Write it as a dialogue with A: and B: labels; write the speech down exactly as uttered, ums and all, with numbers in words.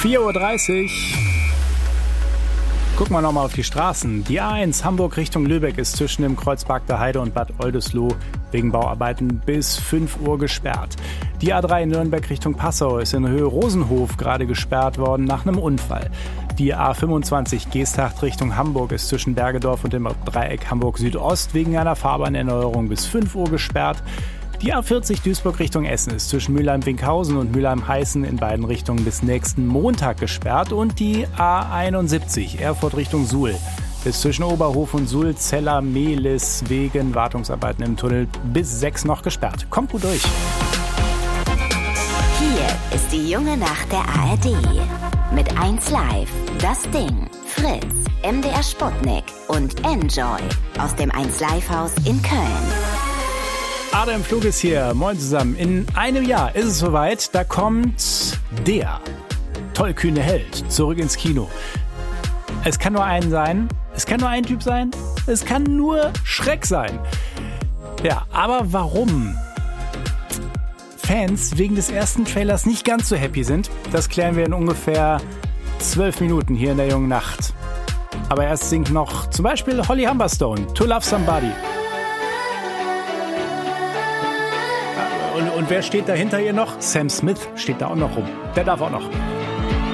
A: vier Uhr dreißig. Gucken wir nochmal auf die Straßen. Die A eins Hamburg Richtung Lübeck ist zwischen dem Kreuzpark der Heide und Bad Oldesloe wegen Bauarbeiten bis fünf Uhr gesperrt. Die A drei Nürnberg Richtung Passau ist in Höhe Rosenhof gerade gesperrt worden nach einem Unfall. Die A fünfundzwanzig Geesthacht Richtung Hamburg ist zwischen Bergedorf und dem Dreieck Hamburg Südost wegen einer Fahrbahnerneuerung bis fünf Uhr gesperrt. Die A vierzig Duisburg Richtung Essen ist zwischen Mülheim-Winkhausen und Mülheim-Heißen in beiden Richtungen bis nächsten Montag gesperrt. Und die A einundsiebzig Erfurt Richtung Suhl ist zwischen Oberhof und Suhl-Zeller-Mehlis wegen Wartungsarbeiten im Tunnel bis sechs noch gesperrt. Kommt gut durch.
B: Hier ist die junge Nacht der A R D. Mit eins Live, Das Ding, Fritz, M D R Sputnik und Enjoy aus dem eins Live Haus in Köln.
A: Adam Flug ist hier. Moin zusammen. In einem Jahr ist es soweit. Da kommt der tollkühne Held zurück ins Kino. Es kann nur einen sein. Es kann nur ein Typ sein. Es kann nur Schreck sein. Ja, aber warum Fans wegen des ersten Trailers nicht ganz so happy sind, das klären wir in ungefähr zwölf Minuten hier in der jungen Nacht. Aber erst singt noch zum Beispiel Holly Humberstone, To Love Somebody. Und, und wer steht da hinter ihr noch? Sam Smith steht da auch noch rum. Der darf auch noch.